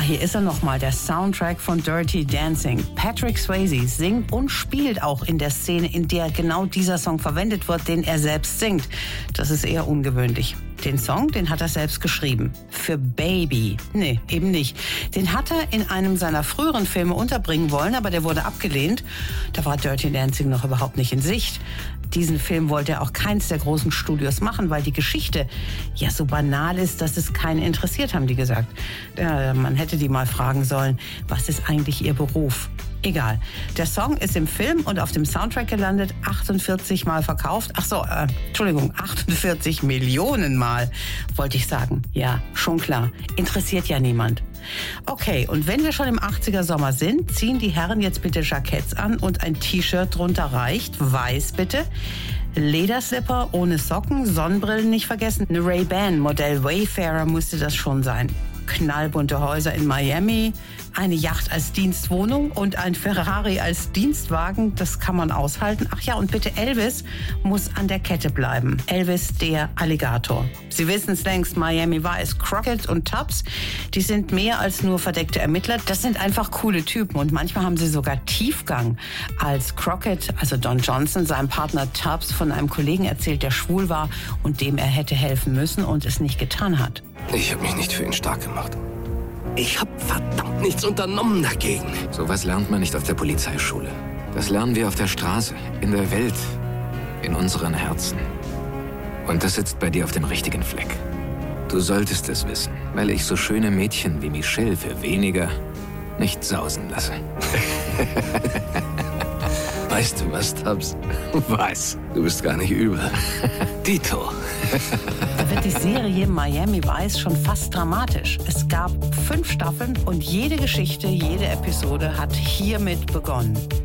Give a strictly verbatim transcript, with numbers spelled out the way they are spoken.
hier ist er nochmal, der Soundtrack von Dirty Dancing. Patrick Swayze singt und spielt auch in der Szene, in der genau dieser Song verwendet wird, den er selbst singt. Das ist eher ungewöhnlich. Den Song, den hat er selbst geschrieben. Für Baby. Nee, eben nicht. Den hat er in einem seiner früheren Filme unterbringen wollen, aber der wurde abgelehnt. Da war Dirty Dancing noch überhaupt nicht in Sicht. Diesen Film wollte er auch keins der großen Studios machen, weil die Geschichte ja so banal ist, dass es keinen interessiert, haben die gesagt. Ja, man hätte die mal fragen sollen, was ist eigentlich ihr Beruf? Egal. Der Song ist im Film und auf dem Soundtrack gelandet, achtundvierzig Mal verkauft. Ach so, äh, Entschuldigung, achtundvierzig Millionen Mal, wollte ich sagen. Ja, schon klar. Interessiert ja niemand. Okay, und wenn wir schon im achtziger Sommer sind, ziehen die Herren jetzt bitte Jacketts an und ein T-Shirt drunter reicht. Weiß bitte. Lederslipper ohne Socken, Sonnenbrillen nicht vergessen. Eine Ray-Ban Modell Wayfarer musste das schon sein. Knallbunte Häuser in Miami, eine Yacht als Dienstwohnung und ein Ferrari als Dienstwagen, das kann man aushalten. Ach ja, und bitte Elvis muss an der Kette bleiben. Elvis, der Alligator. Sie wissen es längst, Miami Vice, Crockett und Tubbs, die sind mehr als nur verdeckte Ermittler. Das sind einfach coole Typen und manchmal haben sie sogar Tiefgang. Als Crockett, also Don Johnson, seinem Partner Tubbs von einem Kollegen erzählt, der schwul war und dem er hätte helfen müssen und es nicht getan hat. Ich habe mich nicht für ihn stark gemacht. Ich habe verdammt nichts unternommen dagegen. Sowas lernt man nicht auf der Polizeischule. Das lernen wir auf der Straße, in der Welt, in unseren Herzen. Und das sitzt bei dir auf dem richtigen Fleck. Du solltest es wissen, weil ich so schöne Mädchen wie Michelle für weniger nicht sausen lasse. Weißt du was, Tubbs? Was? Du bist gar nicht übel. Dito. Da wird die Serie Miami Vice schon fast dramatisch. Es gab fünf Staffeln und jede Geschichte, jede Episode hat hiermit begonnen.